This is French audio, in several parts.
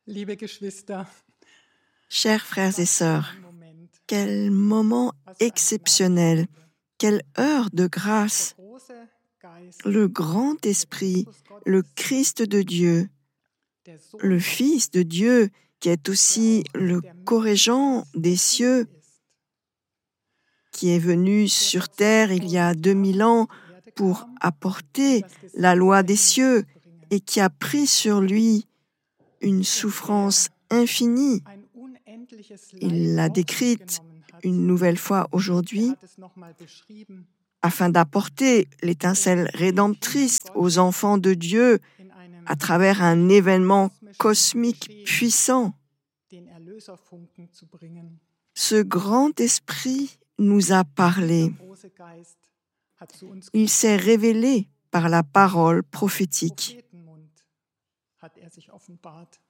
Liebe Geschwister, Chers frères et sœurs, ein Moment, quel moment exceptionnel, quelle heure de grâce, der große Geist, le grand esprit, le Christ de Dieu, der Sohn le Fils de Dieu, qui est aussi le co-régent des cieux, ist, qui est venu sur terre il y a 2000 ans pour apporter la loi des cieux et qui a pris sur lui une souffrance infinie. ein unendliches Il Leid l'a auf sich décrite genommen hat. une nouvelle fois Er aujourd'hui hat es nochmal beschrieben afin d'apporter l'étincelle rédemptrice aux enfants de Dieu in einem à travers un événement cosmique puissant. den Erlöserfunken zu bringen. Ce grand esprit nous a parlé. Der große Geist hat zu uns Il s'est révélé par la parole prophétique. Prophetenmund hat er sich offenbart.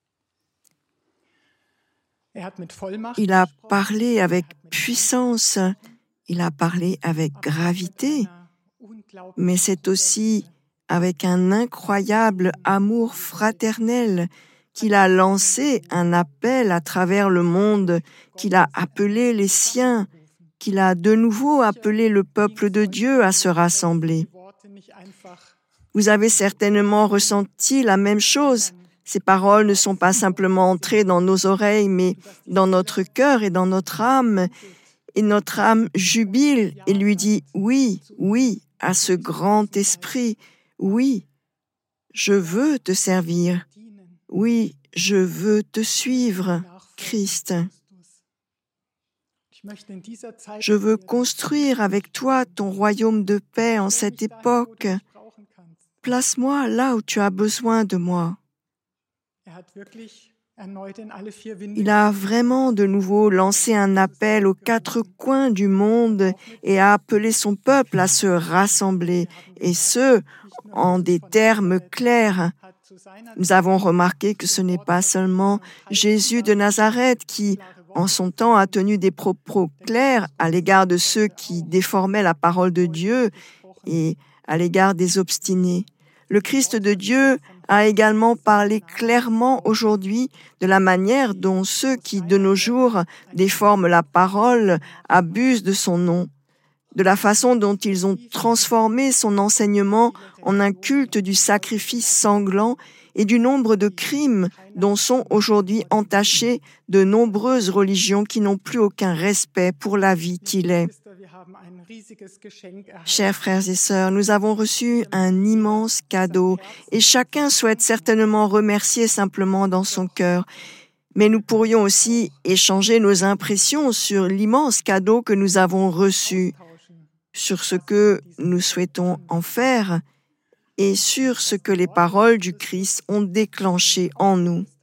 Er hat mit Vollmacht Il a gesprochen, parlé avec er hat mit puissance, il a parlé avec aber auch gravité, mit einer unglaublichen mais c'est aussi avec un incroyable amour fraternel qu'il a lancé un appel à travers le monde, qu'il a appelé les siens, qu'il a de nouveau appelé le peuple de Dieu à se rassembler. Vous avez certainement ressenti la même chose. Ces paroles ne sont pas simplement entrées dans nos oreilles, mais dans notre cœur et dans notre âme. Et notre âme jubile et lui dit « Oui, oui » à ce grand esprit. « Oui, je veux te servir. Oui, je veux te suivre, Christ. Je veux construire avec toi ton royaume de paix en cette époque. Place-moi là où tu as besoin de moi. » Il a vraiment de nouveau lancé un appel aux quatre coins du monde et a appelé son peuple à se rassembler, et ce, en des termes clairs. Nous avons remarqué que ce n'est pas seulement Jésus de Nazareth qui, en son temps, a tenu des propos clairs à l'égard de ceux qui déformaient la parole de Dieu et à l'égard des obstinés. Le Christ de Dieu a également parlé clairement aujourd'hui de la manière dont ceux qui, de nos jours, déforment la parole, abusent de son nom, de la façon dont ils ont transformé son enseignement en un culte du sacrifice sanglant et du nombre de crimes dont sont aujourd'hui entachées de nombreuses religions qui n'ont plus aucun respect pour la vie qu'il est. Chers frères et sœurs, nous avons reçu un immense cadeau et chacun souhaite certainement remercier simplement dans son cœur. Mais nous pourrions aussi échanger nos impressions sur l'immense cadeau que nous avons reçu, sur ce que nous souhaitons en faire et sur ce que les paroles du Christ ont déclenché en nous.